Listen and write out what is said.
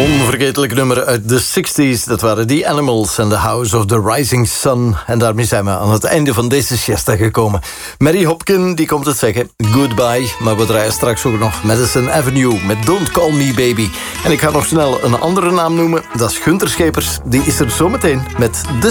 Onvergetelijk nummer uit de 60s. Dat waren The Animals en The House of the Rising Sun. En daarmee zijn we aan het einde van deze siesta gekomen. Mary Hopkin, die komt het zeggen. Goodbye. Maar we draaien straks ook nog Madison Avenue met Don't Call Me Baby. En ik ga nog snel een andere naam noemen. Dat is Gunther Schepers. Die is er zometeen met de